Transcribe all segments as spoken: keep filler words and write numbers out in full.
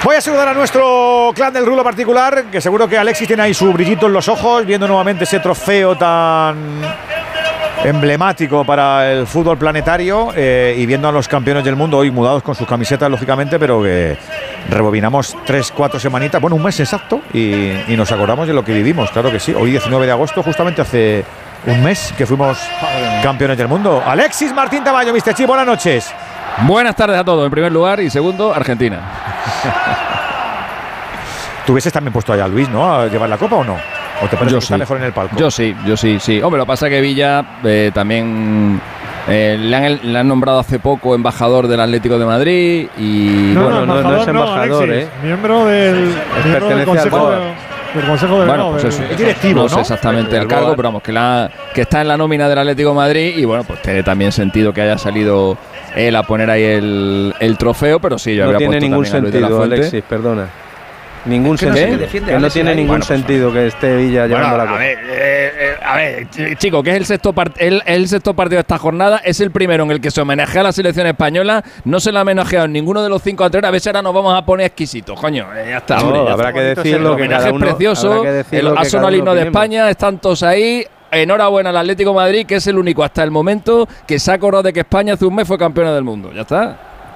Voy a saludar a nuestro clan del rulo particular, que seguro que Alexis tiene ahí su brillito en los ojos, viendo nuevamente ese trofeo tan emblemático para el fútbol planetario, eh, y viendo a los campeones del mundo hoy mudados con sus camisetas, lógicamente, pero que rebobinamos tres, cuatro semanitas, bueno, un mes exacto, y, y nos acordamos de lo que vivimos, claro que sí. Hoy diecinueve de agosto, justamente hace un mes que fuimos campeones del mundo. Alexis Martín Tamayo, mister Chi, buenas noches. Buenas tardes a todos, en primer lugar, y segundo, Argentina. ¿Tú hubieses también puesto allá a Luis, ¿no? ¿A llevar la copa o no? ¿O te parece Yo que sí. está mejor en el palco? Yo sí, yo sí, sí. Hombre, lo que pasa es que Villa eh, también eh, le, han, le han nombrado hace poco embajador del Atlético de Madrid y... No, bueno, no, no, no es embajador, Alexis, ¿eh? Miembro del, miembro del Consejo de, del Consejo de Bueno, pues eso, del, directivo, no ¿no? sé exactamente el, el cargo, Board. pero vamos, que, la, que está en la nómina del Atlético de Madrid y bueno, pues tiene también sentido que haya salido él a poner ahí el, el trofeo, pero sí, yo No habría tiene puesto ningún también a Luis de la sentido, Fuente. Alexis, perdona. Ningún Es que no sé sentido. qué defiende Que no Alexis tiene ahí. ningún Bueno, pues, sentido que esté Villa Bueno, llevando la a copa. ver, eh, eh, a ver, ch- chico, que es el sexto, part- el, el sexto partido de esta jornada, es el primero en el que se homenajea a la selección española, no se le ha homenajeado en ninguno de los cinco anteriores, a ver si ahora nos vamos a poner exquisitos, coño, eh, ya está, No, hombre, ya habrá está. que El decirlo que homenaje cada es uno, precioso, habrá que decirlo el, que ha cada sonado el uno himno de opinemos. España, están todos ahí. Enhorabuena al Atlético de Madrid, que es el único hasta el momento que se ha acordado de que España hace un mes fue campeona del mundo, ya está.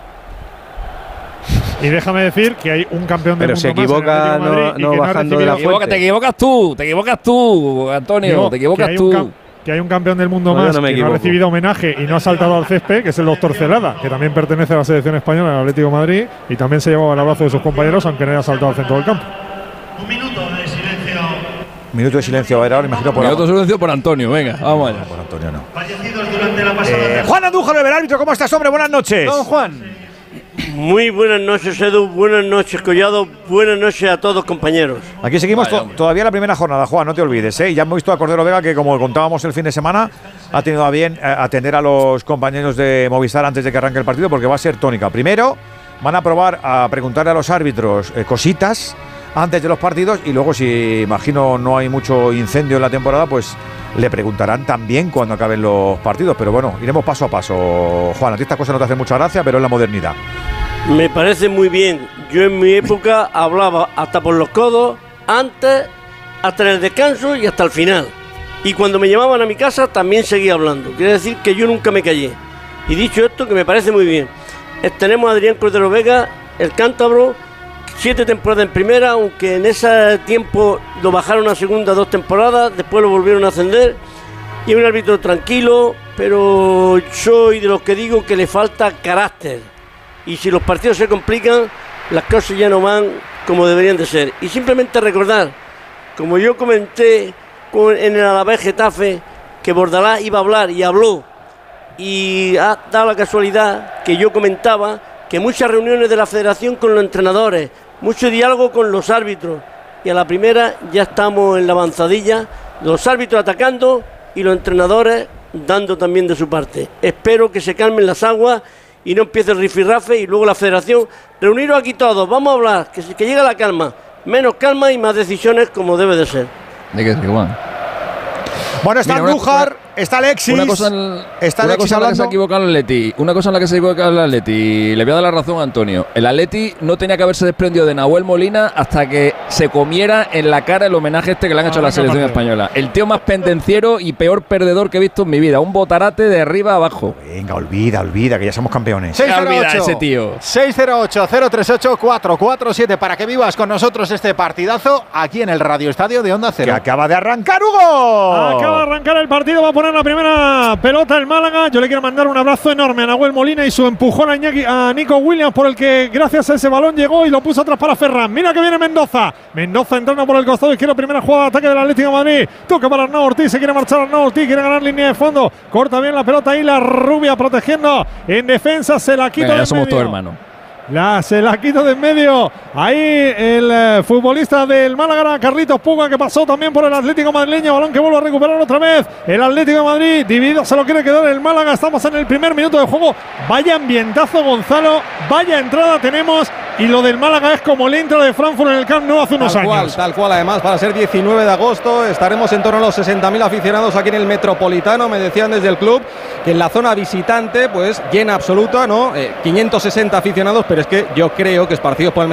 Y déjame decir que hay un campeón del Pero mundo se más en el equivoca Atlético de Madrid no- y no que bajando ha de la recibido- Te equivocas, te equivocas tú, te equivocas tú, Antonio, Digo, te equivocas que hay tú. un cam- que hay un campeón del mundo No, yo más no me que no equivoco. ha recibido homenaje y no ha saltado al césped, que es el doctor Celada, que también pertenece a la selección española del Atlético de Madrid y también se llevaba el abrazo de sus compañeros, aunque no haya saltado al centro del campo. Un minuto de silencio. Minuto de silencio va a haber ahora, imagino, por, Y otro silencio por Antonio, venga, vamos allá. por Antonio, no. Fallecidos durante la pasada. Eh, Juan Andújar, el árbitro, ¿cómo estás, hombre? Buenas noches. Don Juan. Muy buenas noches, Edu. Buenas noches, Collado. Buenas noches a todos, compañeros. Aquí seguimos Vaya, to- hombre. todavía la primera jornada, Juan, no te olvides, ¿eh? Ya hemos visto a Cordero Vega que, como contábamos el fin de semana, ha tenido a bien eh, atender a los compañeros de Movistar antes de que arranque el partido, porque va a ser tónica. Primero, van a probar a preguntarle a los árbitros eh, cositas antes de los partidos y luego, si imagino no hay mucho incendio en la temporada, pues le preguntarán también cuando acaben los partidos. Pero bueno, iremos paso a paso. Juan, a ti esta cosa no te hace mucha gracia, pero es la modernidad. Me parece muy bien. Yo en mi época hablaba hasta por los codos, antes, hasta en el descanso y hasta el final. Y cuando me llamaban a mi casa también seguía hablando. Quiere decir que yo nunca me callé. Y dicho esto, que me parece muy bien. Eh, Tenemos a Adrián Cordero Vega, el cántabro, siete temporadas en primera, aunque en ese tiempo lo bajaron a segunda dos temporadas, después lo volvieron a ascender. Y un árbitro tranquilo, pero soy de los que digo que le falta carácter. Y si los partidos se complican, las cosas ya no van como deberían de ser. Y simplemente recordar, como yo comenté con, en el Alavés Getafe, que Bordalás iba a hablar y habló. Y ha dado la casualidad que yo comentaba que muchas reuniones de la federación con los entrenadores, mucho diálogo con los árbitros. Y a la primera ya estamos en la avanzadilla, los árbitros atacando y los entrenadores dando también de su parte. Espero que se calmen las aguas y no empiece el rifirrafe y luego la federación. Reuniros aquí todos, vamos a hablar, que, se- que llegue la calma. Menos calma y más decisiones como debe de ser. ¿De qué sí, Juan? Bueno, está Mira, una- Andújar, está Alexis. Una cosa en, está una Alexis cosa en la que se ha hablando. equivocado el Atleti. Una cosa en la que se ha equivocado el Atleti. Le voy a dar la razón a Antonio. El Atleti no tenía que haberse desprendido de Nahuel Molina hasta que se comiera en la cara el homenaje este que le han hecho a la Arranca selección partido. española. El tío más pendenciero y peor perdedor que he visto en mi vida. Un botarate de arriba a abajo. Venga, olvida, olvida, que ya somos campeones. Se olvida ese tío. seis cero ocho, cero tres ocho, cuatro cuatro siete para que vivas con nosotros este partidazo aquí en el Radio Estadio de Onda Que Cero. acaba de arrancar, Hugo. Acaba de arrancar el partido, va a poner la primera pelota el Málaga. Yo le quiero mandar un abrazo enorme a Nahuel Molina y su empujón a, Iñaki- a Nico Williams, por el que gracias a ese balón llegó y lo puso atrás para Ferran. Mira que viene Mendoza. Mendoza entrando por el costado izquierdo, primera jugada de ataque del Atlético de Madrid. Toca para Arnau Ortiz, se quiere marchar Arnau Ortiz, quiere ganar línea de fondo. Corta bien la pelota ahí la Rubia protegiendo en defensa, se la quita Venga, de ya en somos medio. todos hermanos. La, se la quita de en medio. Ahí el eh, futbolista del Málaga, Carlitos Puga, que pasó también por el Atlético madrileño. Balón que vuelve a recuperar otra vez el Atlético de Madrid. Dividido se lo quiere quedar el Málaga. Estamos en el primer minuto de juego. Vaya ambientazo, Gonzalo. Vaya entrada tenemos. Y lo del Málaga es como el intro de Frankfurt en el Camp Nou hace unos Tal cual, años. tal cual, además, para ser diecinueve de agosto estaremos en torno a los sesenta mil aficionados aquí en el Metropolitano. Me decían desde el club que en la zona visitante, pues llena absoluta, ¿no? Eh, quinientos sesenta aficionados, pero es que yo creo que esparcidos por el